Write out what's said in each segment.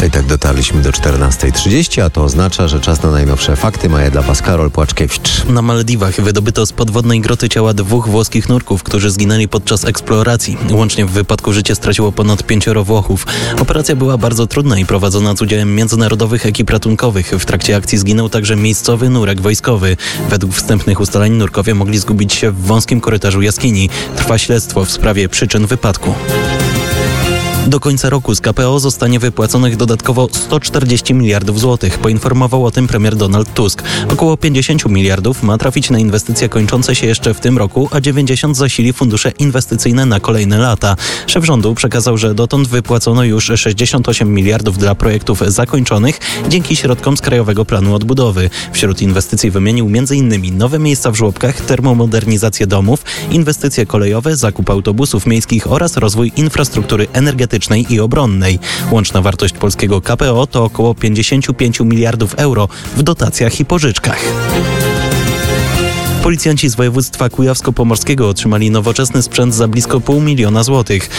I tak dotarliśmy do 14:30, a to oznacza, że czas na najnowsze fakty. Maja dla was Karol Płaczkiewicz. Na Malediwach wydobyto z podwodnej groty ciała 2 włoskich nurków, którzy zginęli podczas eksploracji. Łącznie w wypadku życie straciło ponad 5 Włochów. Operacja była bardzo trudna i prowadzona z udziałem międzynarodowych ekip ratunkowych. W trakcie akcji zginął także miejscowy nurek wojskowy. Według wstępnych ustaleń nurkowie mogli zgubić się w wąskim korytarzu jaskini. Trwa śledztwo w sprawie przyczyn wypadku. Do końca roku z KPO zostanie wypłaconych dodatkowo 140 miliardów złotych. Poinformował o tym premier Donald Tusk. Około 50 miliardów ma trafić na inwestycje kończące się jeszcze w tym roku, a 90 zasili fundusze inwestycyjne na kolejne lata. Szef rządu przekazał, że dotąd wypłacono już 68 miliardów dla projektów zakończonych dzięki środkom z Krajowego Planu Odbudowy. Wśród inwestycji wymienił m.in. nowe miejsca w żłobkach, termomodernizację domów, inwestycje kolejowe, zakup autobusów miejskich oraz rozwój infrastruktury energetycznej i obronnej. Łączna wartość polskiego KPO to około 55 miliardów euro w dotacjach i pożyczkach. Policjanci z województwa kujawsko-pomorskiego otrzymali nowoczesny sprzęt za blisko 500 000 złotych.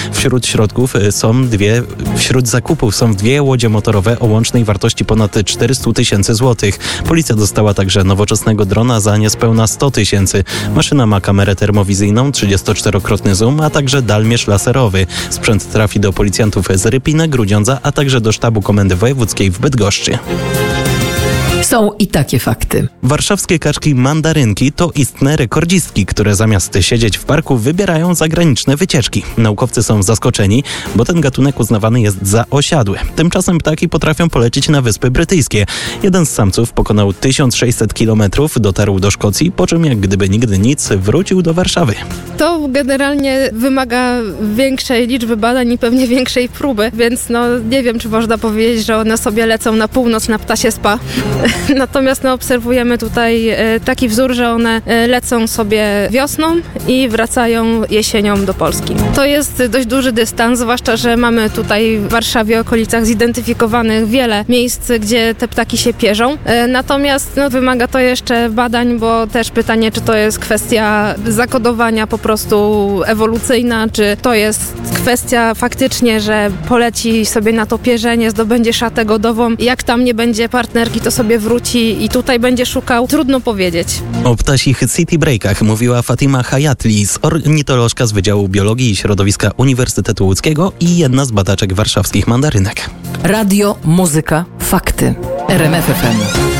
Wśród zakupów są 2 łodzie motorowe o łącznej wartości ponad 400 000 złotych. Policja dostała także nowoczesnego drona za niespełna 100 000. Maszyna ma kamerę termowizyjną, 34-krotny zoom, a także dalmierz laserowy. Sprzęt trafi do policjantów z Rypina, Grudziądza, a także do sztabu Komendy Wojewódzkiej w Bydgoszczy. Są i takie fakty. Warszawskie kaczki mandarynki to istne rekordzistki, które zamiast siedzieć w parku wybierają zagraniczne wycieczki. Naukowcy są zaskoczeni, bo ten gatunek uznawany jest za osiadły. Tymczasem ptaki potrafią polecieć na Wyspy Brytyjskie. Jeden z samców pokonał 1600 km, dotarł do Szkocji, po czym jak gdyby nigdy nic wrócił do Warszawy. To generalnie wymaga większej liczby badań i pewnie większej próby, więc nie wiem, czy można powiedzieć, że one sobie lecą na północ na ptasie spa. Natomiast obserwujemy tutaj taki wzór, że one lecą sobie wiosną i wracają jesienią do Polski. To jest dość duży dystans, zwłaszcza, że mamy tutaj w Warszawie, okolicach zidentyfikowanych wiele miejsc, gdzie te ptaki się pierzą. Natomiast wymaga to jeszcze badań, bo też pytanie, czy to jest kwestia zakodowania po prostu ewolucyjna, czy to jest kwestia faktycznie, że poleci sobie na to pierzenie, zdobędzie szatę godową, jak tam nie będzie partnerki, to sobie wróci i tutaj będzie szukał. Trudno powiedzieć. O ptasich city breakach mówiła Fatima Hayatli, ornitolożka z Wydziału Biologii i Środowiska Uniwersytetu Łódzkiego i jedna z badaczek warszawskich mandarynek. Radio, muzyka, fakty. RMF FM.